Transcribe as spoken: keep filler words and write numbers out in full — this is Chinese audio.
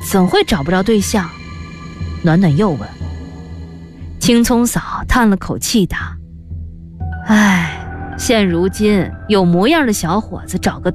怎会找不着对象？暖暖又问。青葱嫂叹了口气答：唉，现如今有模样的小伙子找个